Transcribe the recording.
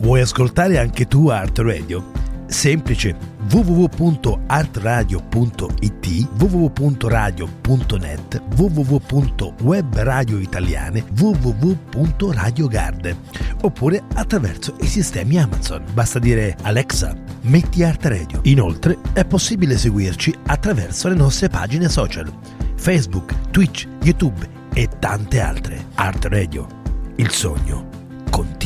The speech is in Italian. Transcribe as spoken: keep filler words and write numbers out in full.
Vuoi ascoltare anche tu Art Radio? Semplice, w w w punto art radio punto i t, w w w punto radio punto net, w w w punto web radio italiane, w w w punto radio garden, oppure attraverso i sistemi Amazon. Basta dire Alexa, metti Art Radio. Inoltre è possibile seguirci attraverso le nostre pagine social, Facebook, Twitch, YouTube e tante altre. Art Radio, il sogno continua.